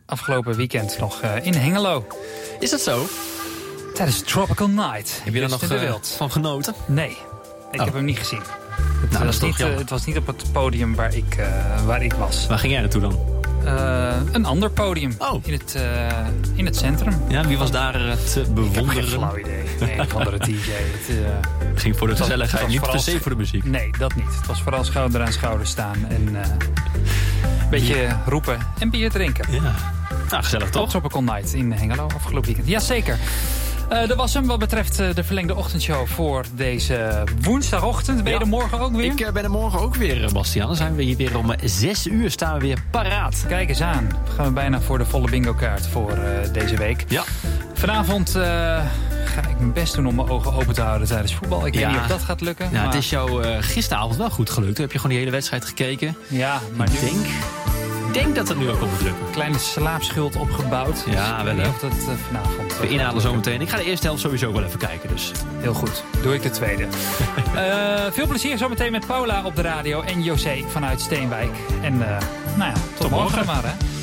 afgelopen weekend nog in Hengelo. Is dat zo? Tijdens Tropical Night. Heb je er nog van genoten? Nee, ik heb hem niet gezien. Het was niet op het podium waar ik was. Waar ging jij naartoe dan? Een ander podium. In het centrum. Ja, wie was daar te bewonderen? Ik heb geen flauw idee. Nee, een andere DJ. Het ging voor de gezelligheid, niet per se voor de muziek. Nee, dat niet. Het was vooral schouder aan schouder staan. En een beetje roepen en bier drinken. Ja, nou, gezellig toch? Tropical Night in Hengelo afgelopen weekend. Jazeker. Dat was hem wat betreft de verlengde ochtendshow voor deze woensdagochtend. Ben je er morgen ook weer? Ik ben er morgen ook weer, Bastiaan. Dan zijn we hier weer om 6 uur staan we weer paraat. Kijk eens aan. Dan gaan we bijna voor de volle bingo kaart voor deze week. Ja. Vanavond ga ik mijn best doen om mijn ogen open te houden tijdens voetbal. Ik weet niet of dat gaat lukken. Ja, maar het is jou gisteravond wel goed gelukt. Toen heb je gewoon die hele wedstrijd gekeken. Ja, maar Ik denk dat het nu ook komt lukken. Kleine slaapschuld opgebouwd. Ja, wel hè. Of dat vanavond. We inhalen zo meteen. Ik ga de eerste helft sowieso wel even kijken. Dus. Heel goed. Doe ik de tweede. Veel plezier zometeen met Paula op de radio en José vanuit Steenwijk. En tot morgen maar hè.